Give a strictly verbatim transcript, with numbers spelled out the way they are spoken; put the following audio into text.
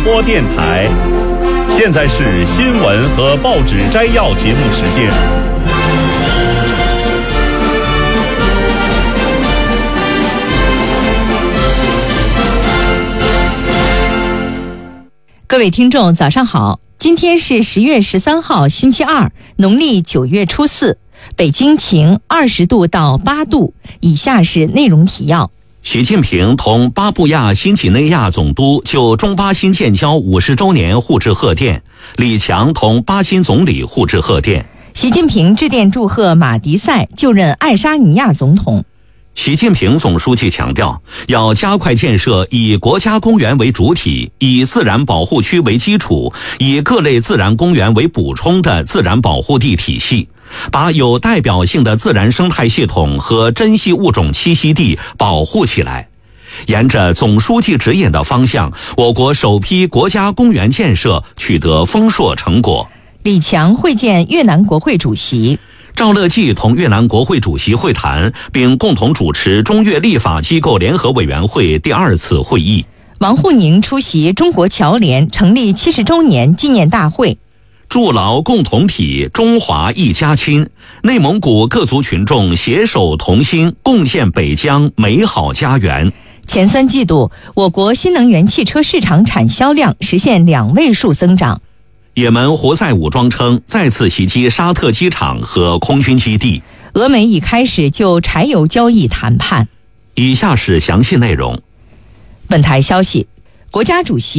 播电台。现在是新闻和报纸摘要节目时间。 各位听众早上好，今天是十月十三号星期二，农历九月初四，北京晴，二十度到八度。以下是内容提要。 习近平同巴布亚新几内亚总督就中巴新建交五十周年互致贺电，李强同巴新总理互致贺电。 习近平致电祝贺马迪塞就任爱沙尼亚总统。 习近平总书记强调，要加快建设以国家公园为主体、以自然保护区为基础、以各类自然公园为补充的自然保护地体系，把有代表性的自然生态系统和珍稀物种栖息地保护起来。沿着总书记指引的方向，我国首批国家公园建设取得丰硕成果。 李强会见越南国会主席。 赵乐际同越南国会主席会谈，并共同主持中越立法机构联合委员会第二次会议。 王沪宁出席中国侨联成立七十周年纪念大会。 筑牢共同体，中华一家亲。内蒙古各族群众携手同心，共建北疆美好家园。 前三季度，我国新能源汽车市场产销量实现两位数增长。 也门胡塞武装称再次袭击沙特机场和空军基地。 俄美已开始就柴油交易谈判。 以下是详细内容。 本台消息，国家主席